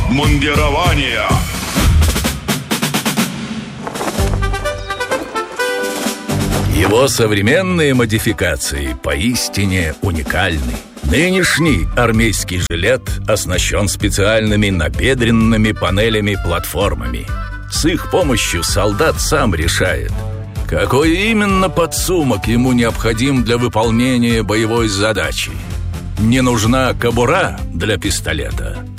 обмундирования. Его современные модификации поистине уникальны. Нынешний армейский жилет оснащен специальными набедренными панелями-платформами. С их помощью солдат сам решает, какой именно подсумок ему необходим для выполнения боевой задачи. Не нужна кобура для пистолета,